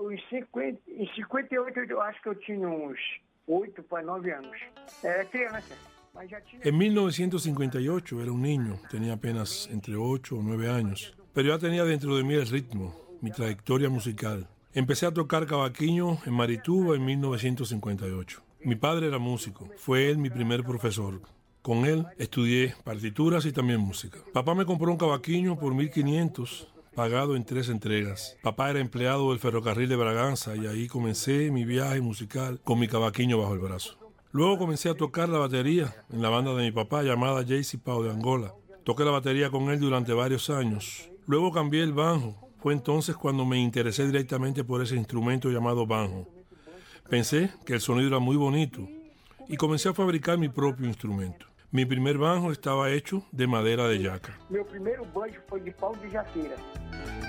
em 58 eu acho que eu tinha uns 8 para 9 anos. Era criança. En 1958 era un niño, tenía apenas entre 8 o 9 años, pero ya tenía dentro de mí el ritmo, mi trayectoria musical. Empecé a tocar cavaquinho en Marituba en 1958. Mi padre era músico, fue él mi primer profesor. Con él estudié partituras y también música. Papá me compró un cavaquinho por 1.500, pagado en 3 entregas. Papá era empleado del ferrocarril de Braganza y ahí comencé mi viaje musical con mi cavaquinho bajo el brazo. Luego comencé a tocar la batería en la banda de mi papá llamada JC Pau de Angola. Toqué la batería con él durante varios años. Luego cambié el banjo. Fue entonces cuando me interesé directamente por ese instrumento llamado banjo. Pensé que el sonido era muy bonito y comencé a fabricar mi propio instrumento. Mi primer banjo estaba hecho de madera de yaca. Meu primeiro banjo foi de pau de jaqueira.